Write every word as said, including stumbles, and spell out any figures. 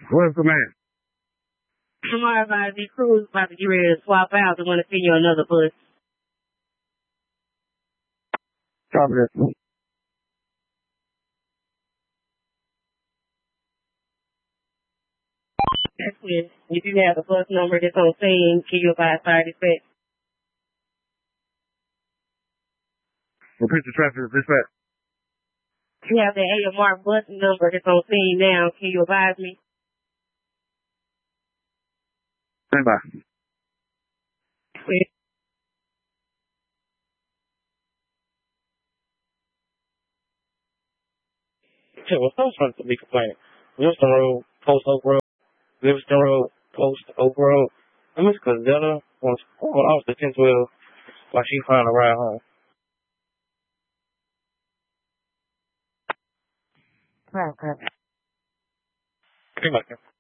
What's the man? Tomorrow, about the crew's about to get ready to swap out. They want to send you another bus. Copy that. That's it. If you have the bus number that's on scene, can you advise fire dispatch? Repeat the traffic dispatch. You have the A M R bus number that's on scene now. Can you advise me? Stand by. Wait. Hey, what's up, supposed to be complaining? Livingston Road, Post Oak Road, Livingston Road, Post Oak Road. I miss Cazetta wants to call off the ten twelve while she find a ride home. Right, right. Come back here.